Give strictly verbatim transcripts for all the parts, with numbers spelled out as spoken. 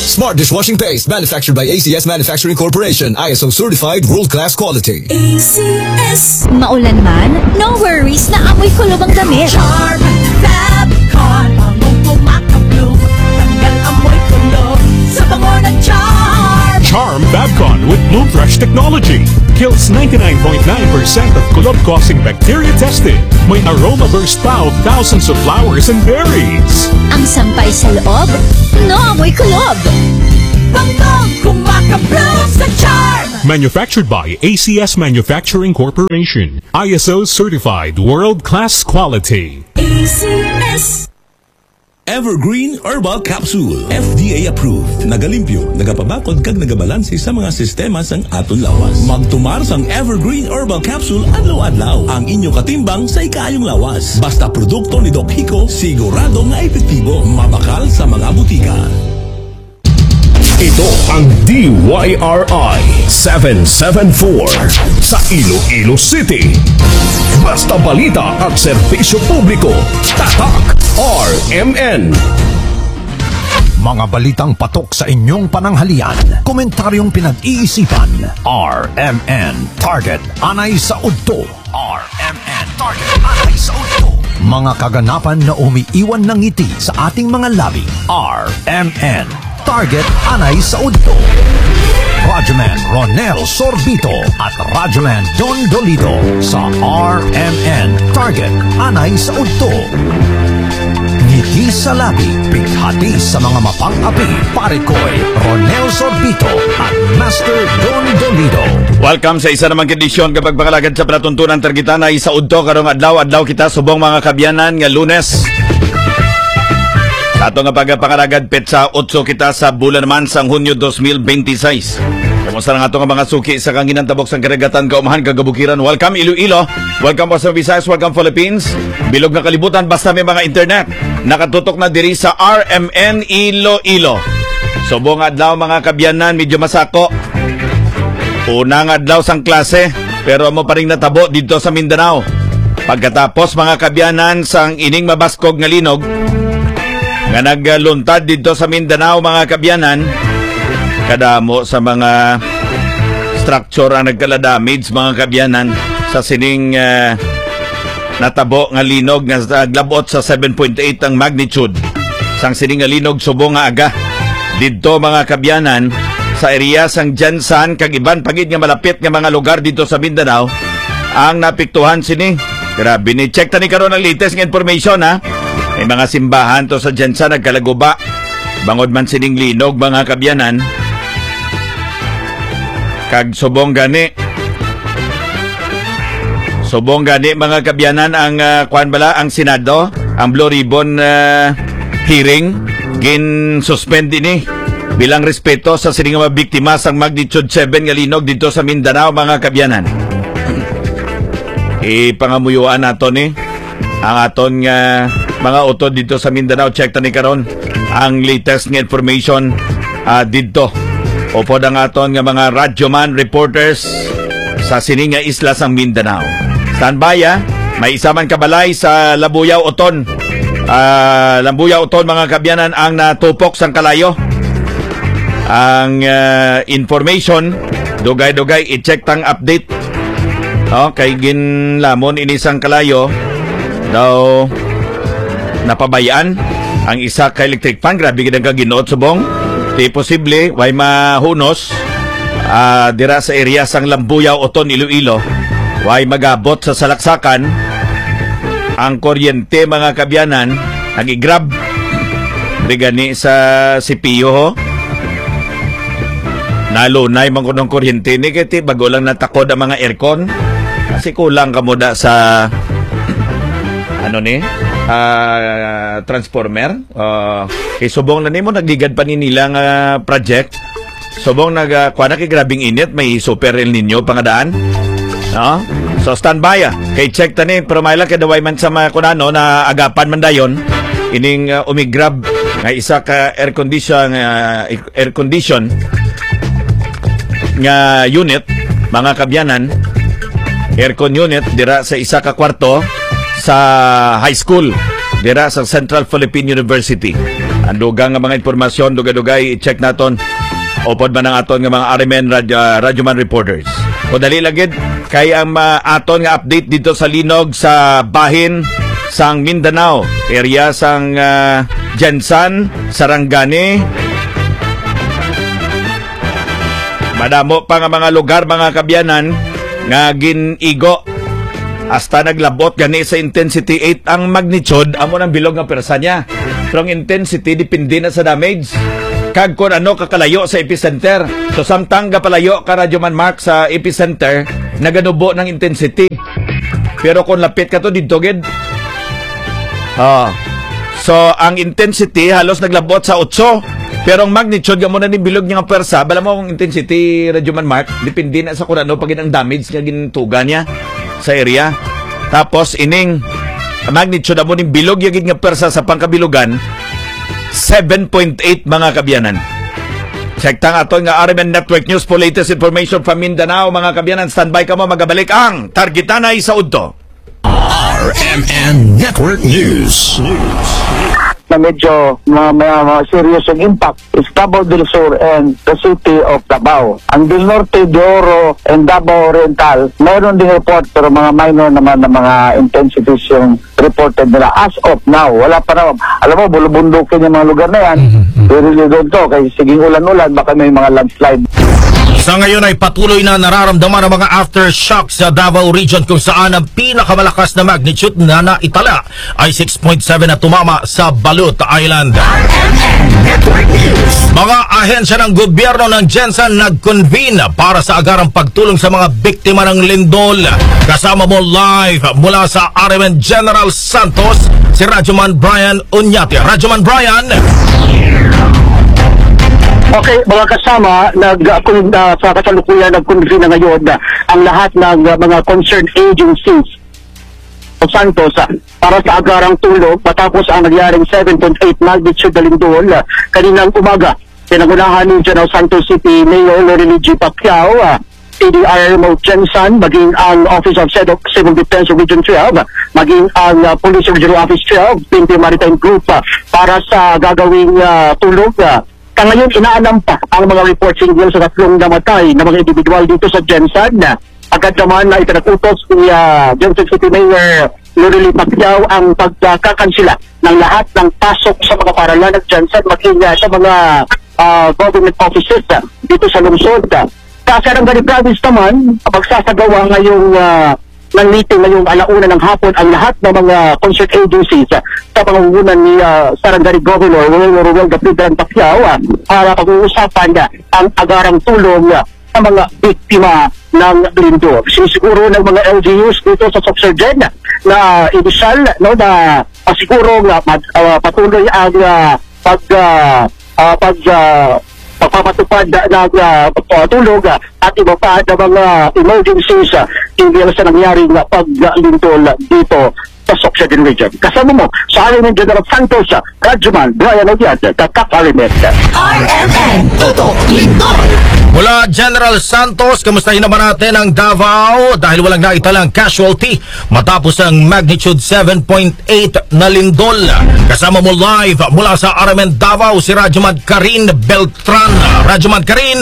Smart dishwashing paste manufactured by A C S Manufacturing Corporation. I S O certified world-class quality. A C S. Maulan man, no worries na amoy kulob ang damit. Charm Fabcon. Bangong kumakabloom. Tanggal amoy kulob sa bango ng Charm. Charm Fabcon with Bloom Fresh technology. Kills ninety-nine point nine percent of kulob-causing bacteria tested. May aroma burst pa of thousands of flowers and berries. Ang sampay sa loob, no amoy kulob. Bangong kumakabloom sa Charm. Manufactured by A C S Manufacturing Corporation. I S O certified world-class quality. A C S. Evergreen Herbal Capsule. F D A approved. Nagalimpyo, nagapabakod kag nagabalanse sa mga sistema sang aton lawas. Magtumar sang Evergreen Herbal Capsule adlaw-adlaw. Ang inyo katimbang sa ikayong lawas. Basta produkto ni Doc Hico, sigurado nga epektibo. Mabakal sa mga butika. Ito ang D Y R I seven seven four sa Iloilo City. Basta balita at serbisyo publiko. Tatak R M N. Mga balitang patok sa inyong pananghalian. Komentaryong pinag-iisipan. R M N Target Anay sa Udto. R M N Target Anay sa Udto. Mga kaganapan na umiiwan ng ngiti sa ating mga labi. R M N Target Anay sa Udto. Radyoman Ronel Sorbito at Radyoman Don Dolito sa R M N Target Anay sa Udto. Ngiti sa labi, pighati sa mga mapang-api, Parikoy, Ronel Sorbito at Master Don Dolito. Welcome sa isa namang kondisyon kapag pakalagad sa palatuntunan targitanay sa Udto karong adlaw-adlaw kita subong mga kabyanan nga Lunes. Sa ato nga pagpakalagad petsa eight kita sa bulan naman sang Hunyo twenty twenty-six. Kumusta nga ato nga mga suki sa kanginan tabok sang karagatan kaumahan kagabukiran. Welcome Iloilo, welcome Western Visayas, welcome Philippines. Bilog na kalibutan basta may mga internet. Nakatutok na diri sa R M N Iloilo. Subong adlaw mga kabyanan, medyo masako. Unang adlaw sang klase, pero amo pa ring natabo dito sa Mindanao. Pagkatapos mga kabyanan sang ining mabaskog nga linog nga nagluntad dito sa Mindanao mga kabyanan, kadamo sa mga structure ang nagkala-damage mga kabyanan sa sining uh, natabo nga linog nga naglabot sa seven point eight ang magnitude sang sining nga linog subong nga aga dito mga kabyanan sa area sang Jansan kag iban pagid nga malapit nga mga lugar dito sa Mindanao ang napiktuhan sini. Grabe ni check tani karon ang latest nga information ha. May mga simbahan to sa Jansan nagkalaguba. Bangod man sining linog mga kabyanan. Kag subong gani. Subong gani mga kabyanan ang uh, kuan bala ang Senado, ang Blue Ribbon uh, hearing gin suspend ini bilang respeto sa sining mga biktima sang magnitude seven nga linog dito sa Mindanao mga kabyanan. Ipangamuyuan nato ni ang aton nga mga utod dito sa Mindanao. Check tani karon ang latest nga information uh, dito. Opo ang aton nga mga radyoman reporters sa sining nga isla sang Mindanao. Standby ah, may isa man kabalay sa Lambuyaw Uton. Uh, Lambuyaw Uton mga kabyanan ang natupok sang kalayo. Ang uh, information dugay-dugay i-check tang update. Oh, kay ginlamon inisang kalayo daw napabayaan ang isa ka electric fan. Grabe gid ang kaginoot subong. Di posible way mahunos uh, dira sa area sang Lambuyaw Uton Iloilo. Way magabot sa salaksakan ang kuryente mga kabyanan. Nag-i-grab rigani sa C P U ho. Nalunay man kunong kuryente ni kiti bago lang natakod ang mga aircon. Kasi kulang ka muda sa ano ni uh, transformer uh, kay subong na nimo nagligad pa ni nilang uh, project subong nag uh, kuha na kay grabing init may super El Nino pangadaan no? So standby ah kay check tani pero may lang kay daway man sa mga kunano na agapan man dayon ining uh, umigrab nga isa ka air condition uh, air condition nga unit mga kabyanan aircon unit dira sa isa ka kwarto sa high school dira sa Central Philippine University. Ang dugang nga mga informasyon, dugay-dugay, i-check naton. Upod man ang aton nga mga R M N Radio, Radyoman reporters. O dali lagid, kay ang uh, aton nga update dito sa linog sa bahin sang Mindanao, area sang uh, Jensan, Sarangani. Madamo pa nga mga lugar, mga kabyanan, nga ginigo. Hasta naglabot gani sa intensity eight ang magnitude, amo ng bilog nga persa niya. Pero ang intensity, dipindi na sa damage. Kag kung ano kakalayo sa epicenter. So samtang gapalayo ka Radyoman Mark sa epicenter, naganubo ng intensity. Pero kung lapit ka to dito, gid. Oh. So ang intensity halos naglabot sa eight. Pero ang magnitude, gamo na ni bilog niya nga persa, bala mo ang intensity, Radyoman Mark, depende na sa kung ano pag ang damage nga gintuga niya sa area. Tapos, ining magnitude amo ni bilog yung nga persa sa pangkabilugan, seven point eight mga kabyanan. Check tang ato nga R M N Network News for latest information from Mindanao. Mga kabyanan, standby ka mo, magabalik ang Targitanay sa Udto. R M N Network News. Na medyo mga, mga, mga serious yung impact is Davao del Sur and the city of Davao. Ang Del Norte, De Oro, and Davao Oriental, mayroon din report pero mga minor naman na mga intensities yung reported nila. As of now, wala pa naman. Alam mo, bulubundukin yung mga lugar na yan. Pero mm-hmm. to, kasi siging ulan-ulan, baka may mga landslide. Sa ngayon ay patuloy na nararamdaman ang mga aftershock sa Davao Region kung saan ang pinakamalakas na magnitude na naitala ay six point seven na tumama sa Balut Island. Mga ahensya ng gobyerno ng Jensan nag-convene para sa agarang pagtulong sa mga biktima ng lindol. Kasama mo live mula sa R M N General Santos, si Radyoman Brian Unyate. Radyoman Brian! Okay, mga kasama, nag, uh, sa kasalukuyan nag-convene na ngayon uh, ang lahat ng uh, mga concerned agencies o Santos uh, para sa agarang tulong matapos ang nangyaring seven point eight magnitude na lindol uh, kaninang umaga. Pinagunahan ni General Santos City Mayor Lorelie G. Pacquiao, uh, P D R M O Jensan, maging ang Office of Civil Defense Region twelve, maging ang uh, Police Regional Office twelve, P N P Maritime Group uh, para sa gagawing uh, tulong. Uh, Ngayon, inaalam pa ang mga reports hinggil sa tatlong namatay na mga individual dito sa Jensan. Agad naman na ipinakutos ni uh, Jensan City Mayor Lorelie Pacquiao ang pagkakansila ng lahat ng pasok sa mga paralan ng Jensan maging uh, sa mga uh, government offices uh, dito sa lungsod. Sa Sarangani Province naman, magsasagawa ngayong uh, ng meeting ngayong alauna ng hapon ang lahat ng mga concerned agencies uh, sa pangungunan ni uh, Sarangani Governor Roel Gabriel Pacquiao uh, para pag-uusapan uh, ang agarang tulong uh, sa mga biktima ng lindol. Sisiguro ng mga L G Us dito sa Soxergen uh, na initial no, na uh, siguro uh, uh, patuloy ang uh, pag uh, uh, pag uh, pagpapatupad ng uh, pagpapatulog uh, at iba pa na mga emergencies uh, hindi sa nangyaring uh, paglindol uh, dito sa Soxergen Region. Kasama mo sa R M N General Santos, uh, Radyoman Brian Ogyat, Tatak R M N. R M N, Tutok Lindol! Mula General Santos, kamustahin naman natin ang Davao dahil walang naitalang casualty matapos ang magnitude seven point eight na lindol. Kasama mo live mula sa R M N Davao si Radyoman Karin Beltran. Radyoman Karin!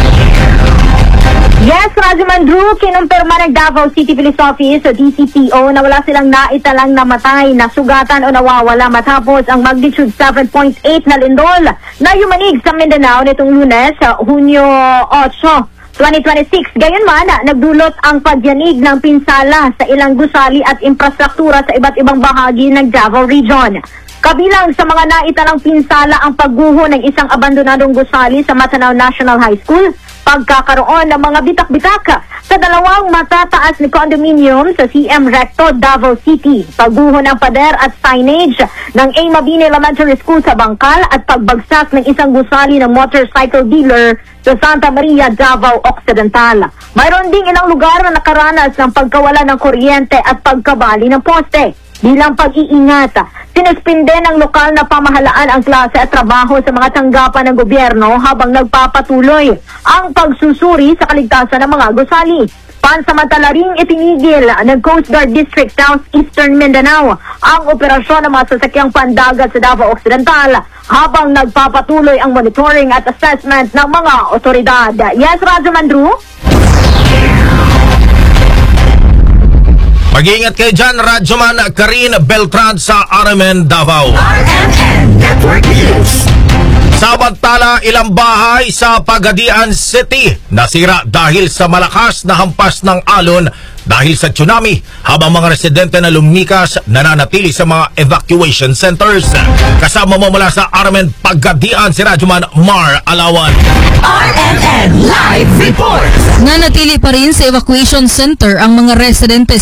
Yes, Radyoman Drew, kinumpirma ng Davao City Police Office o D C P O na wala silang naitalang namatay, nasugatan o nawawala matapos ang magnitude seven point eight na lindol na yumanig sa Mindanao nitong Lunes, Hunyo eight, twenty twenty-six. Gayunman, nagdulot ang pagyanig ng pinsala sa ilang gusali at infrastruktura sa iba't ibang bahagi ng Davao Region. Kabilang sa mga naitalang pinsala ang pagguho ng isang abandonadong gusali sa Matanao National High School, pagkakaroon ng mga bitak-bitak sa dalawang matataas na condominium sa C M Recto, Davao City, pagguho ng pader at signage ng A. Mabini Elementary School sa Bangkal at pagbagsak ng isang gusali ng motorcycle dealer sa Santa Maria, Davao Occidental. Mayroon ding ilang lugar na nakaranas ng pagkawala ng kuryente at pagkabali ng poste. Bilang pag-iingat, sinuspinde ng lokal na pamahalaan ang klase at trabaho sa mga tanggapan ng gobyerno habang nagpapatuloy ang pagsusuri sa kaligtasan ng mga gusali. Pansamantala ring itinigil ng Coast Guard District South Eastern Mindanao ang operasyon ng mga sasakyang pandagat sa Davao Occidental habang nagpapatuloy ang monitoring at assessment ng mga otoridad. Yes, Radyo Mandru? Mag-iingat kayo dyan, Radyoman Karin Beltran sa R M N Davao. R M N Network News. Samantala, ilang bahay sa Pagadian City nasira dahil sa malakas na hampas ng alon dahil sa tsunami, habang mga residente na lumikas nananatili sa mga evacuation centers. Kasama mo mula sa R M N Pagadian si Radyoman Mar Alawan. R M N Live Report. Nanatili pa rin sa evacuation center ang mga residente